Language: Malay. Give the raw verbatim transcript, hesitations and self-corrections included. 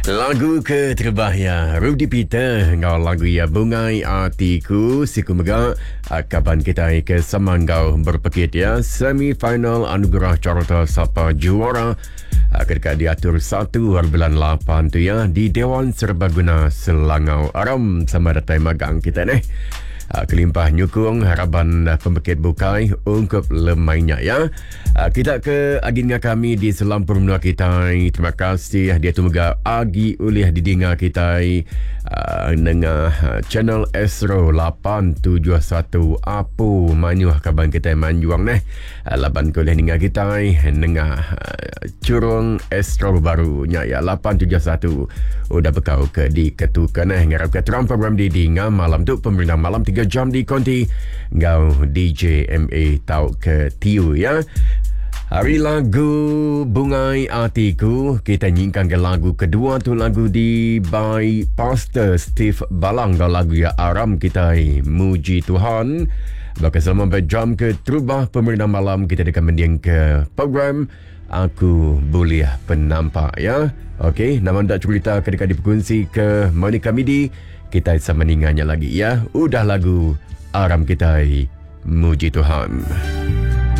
Lagu ke terbahaya Rudy Peter ngau lagu ya bungai hatiku siku mega kapan kita ke Semangau berpekit ya semifinal anugerah carta sapa juara ketika diatur satu bulan lapan tu ya di Dewan Serbaguna Selangau Aram sama datang magang kita nih. Uh, kelimpah nyukung harapan uh, pembekit bukai ungkup lemainya ya. Uh, kita ke agenda kami di selampur menua kita. Terima kasih dia tu mega agi ulih didinga kita uh, dengan uh, channel Astro lapan tujuh satu apu manyuh kaban kita manjuang neh. Uh, lapan kuliah dengan kita dengan uh, curung Astro barunya ya lapan tujuh satu udah bekau ke di ketukan eh ngarap ke Trump program di dinga malam tu pemerintah malam tiga jam di konti ngau D J M A tau ke tiu ya. Hari lagu Bungai Hatiku kita nyingkan ke lagu kedua tu lagu di by Pastor Steve Balang dan lagu ya Aram kita muji Tuhan. Bahkan selama berjam ke Trubah pemerintah malam kita akan mendiang ke program Aku Boleh Penampak ya. Okey, nama anda cerita ketika diperkongsi ke Monica Midi. Kita sama meninggalnya lagi ya. Udah lagu Aram kita muji Tuhan.